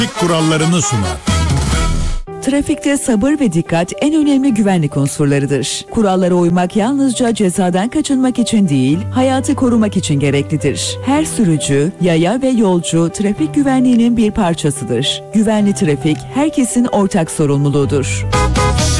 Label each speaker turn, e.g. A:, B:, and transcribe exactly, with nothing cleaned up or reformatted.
A: kurallarını sunar.
B: Trafikte sabır ve dikkat en önemli güvenlik unsurlarıdır. Kurallara uymak yalnızca cezadan kaçınmak için değil, hayatı korumak için gereklidir. Her sürücü, yaya ve yolcu trafik güvenliğinin bir parçasıdır. Güvenli trafik herkesin ortak sorumluluğudur.